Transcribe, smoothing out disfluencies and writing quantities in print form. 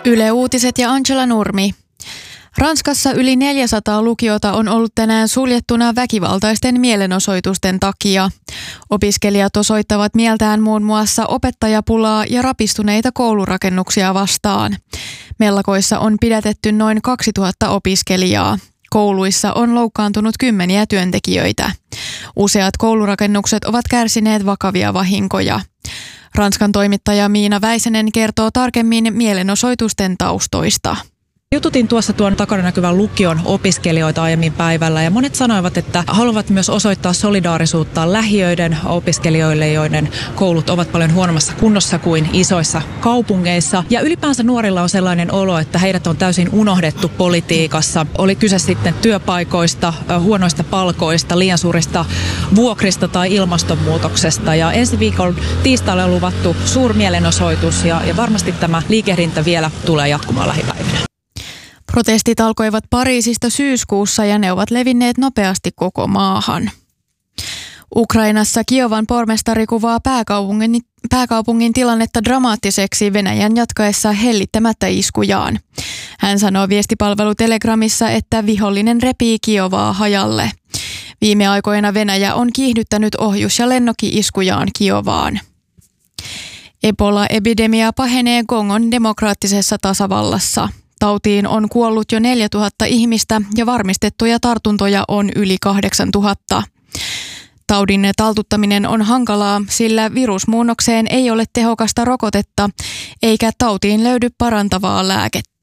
Yle Uutiset ja Angela Nurmi. Ranskassa yli 400 lukiota on ollut tänään suljettuna väkivaltaisten mielenosoitusten takia. Opiskelijat osoittavat mieltään muun muassa opettajapulaa ja rapistuneita koulurakennuksia vastaan. Mellakoissa on pidätetty noin 2000 opiskelijaa. Kouluissa on loukkaantunut kymmeniä työntekijöitä. Useat koulurakennukset ovat kärsineet vakavia vahinkoja. Ranskan toimittaja Miina Väisänen kertoo tarkemmin mielenosoitusten taustoista. Jututin tuossa tuon takana näkyvän lukion opiskelijoita aiemmin päivällä ja monet sanoivat, että haluavat myös osoittaa solidaarisuutta lähiöiden opiskelijoille, joiden koulut ovat paljon huonommassa kunnossa kuin isoissa kaupungeissa. Ja ylipäänsä nuorilla on sellainen olo, että heidät on täysin unohdettu politiikassa. Oli kyse sitten työpaikoista, huonoista palkoista, liian suurista vuokrista tai ilmastonmuutoksesta. Ja ensi viikon tiistaille on luvattu suurmielenosoitus ja varmasti tämä liikehdintä vielä tulee jatkumaan lähipäivinä. Protestit alkoivat Pariisista syyskuussa ja ne ovat levinneet nopeasti koko maahan. Ukrainassa Kiovan pormestari kuvaa pääkaupungin tilannetta dramaattiseksi Venäjän jatkaessa hellittämättä iskujaan. Hän sanoo viestipalvelu Telegramissa, että vihollinen repii Kiovaa hajalle. Viime aikoina Venäjä on kiihdyttänyt ohjus- ja lennokki-iskujaan Kiovaan. Ebola-epidemia pahenee Kongon demokraattisessa tasavallassa. Tautiin on kuollut jo 4000 ihmistä ja varmistettuja tartuntoja on yli 8000. Taudin taltuttaminen on hankalaa, sillä virusmuunnokseen ei ole tehokasta rokotetta eikä tautiin löydy parantavaa lääkettä.